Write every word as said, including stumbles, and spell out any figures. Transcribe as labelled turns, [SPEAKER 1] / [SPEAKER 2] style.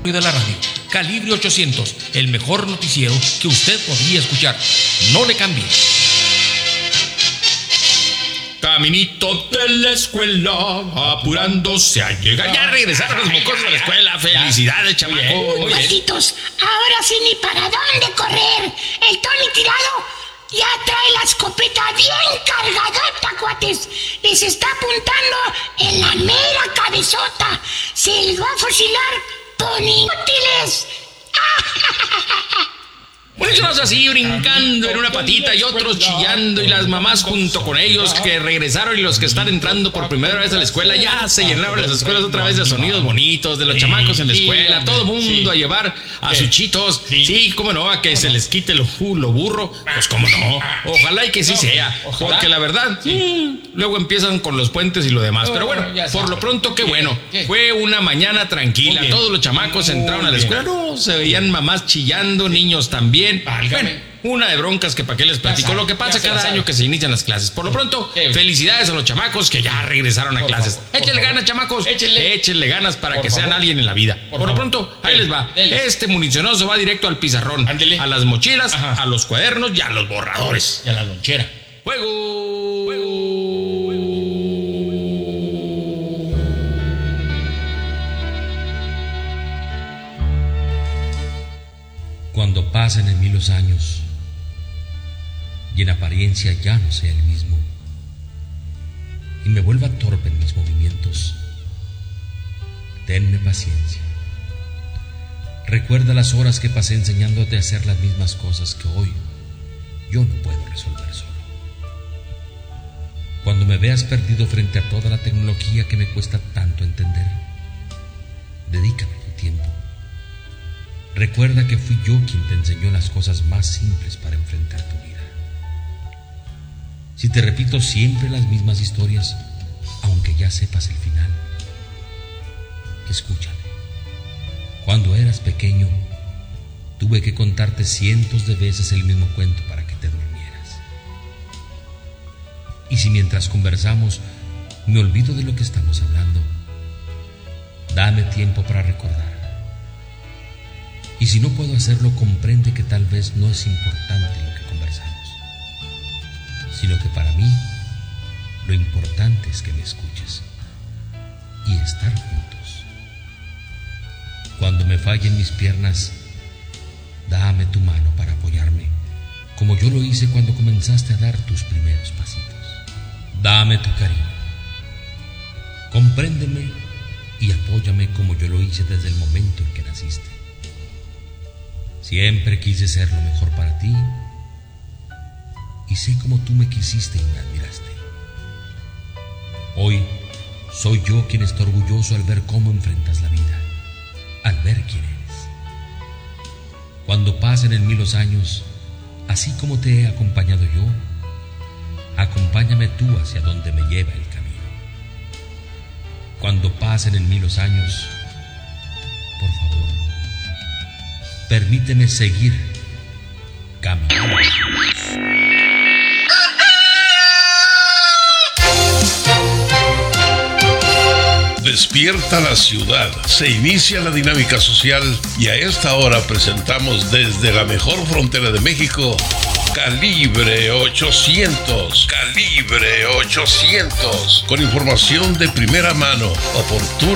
[SPEAKER 1] de la radio. Calibre ochocientos, el mejor noticiero que usted podría escuchar. No le cambie. Caminito de la escuela, apurándose a llegar. Ya regresaron los mocosos a la escuela. Felicidades, chamaco.
[SPEAKER 2] Malditos, ahora sí ni para dónde correr. El Tony tirado ya trae la escopeta bien cargadota, cuates. Les está apuntando en la mera cabezota. Se les va a fusilar con inútiles.
[SPEAKER 1] Muchos así brincando en una patita y otros chillando, y las mamás junto con ellos que regresaron y los que están entrando por primera vez a la escuela. Ya se llenaron las escuelas otra vez de sonidos bonitos, de los chamacos en la escuela, todo el mundo a llevar a sus chitos. Sí, cómo no, a que se les quite lo, lo burro. Pues cómo no, ojalá y que sí sea, porque la verdad, luego empiezan con los puentes y lo demás. Pero bueno, por lo pronto, qué bueno. Fue una mañana tranquila, todos los chamacos entraron a la escuela. No, se veían mamás chillando, niños también. Bueno, una de broncas que para qué les platico lo que pasa cada año que se inician las clases. Por lo pronto, felicidades a los chamacos que ya regresaron a clases. Échenle ganas, chamacos. Échenle ganas para que sean alguien en la vida. Por lo pronto, ahí les va. Este municionoso va directo al pizarrón, a las mochilas, a los cuadernos y a los borradores.
[SPEAKER 3] Y a la lonchera.
[SPEAKER 1] ¡Fuego!
[SPEAKER 4] Cuando pasen en mí los años y en apariencia ya no sea el mismo y me vuelva torpe en mis movimientos, tenme paciencia. Recuerda las horas que pasé enseñándote a hacer las mismas cosas que hoy yo no puedo resolver solo. Cuando me veas perdido frente a toda la tecnología que me cuesta tanto entender, dedícame tu tiempo. Recuerda que fui yo quien te enseñó las cosas más simples para enfrentar tu vida. Si te repito siempre las mismas historias, aunque ya sepas el final, escúchame. Cuando eras pequeño, tuve que contarte cientos de veces el mismo cuento para que te durmieras. Y si mientras conversamos me olvido de lo que estamos hablando, dame tiempo para recordar. Y si no puedo hacerlo, comprende que tal vez no es importante lo que conversamos, sino que para mí lo importante es que me escuches y estar juntos. Cuando me fallen mis piernas, dame tu mano para apoyarme, como yo lo hice cuando comenzaste a dar tus primeros pasitos. Dame tu cariño, compréndeme y apóyame como yo lo hice desde el momento en que naciste. Siempre quise ser lo mejor para ti y sé cómo tú me quisiste y me admiraste. Hoy soy yo quien está orgulloso al ver cómo enfrentas la vida, al ver quién eres. Cuando pasen en mí los años, así como te he acompañado yo, acompáñame tú hacia donde me lleva el camino. Cuando pasen en mí los años, por favor, permíteme seguir caminando.
[SPEAKER 5] Despierta la ciudad, se inicia la dinámica social y a esta hora presentamos desde la mejor frontera de México, Calibre ochocientos. Calibre ochocientos, con información de primera mano, oportuna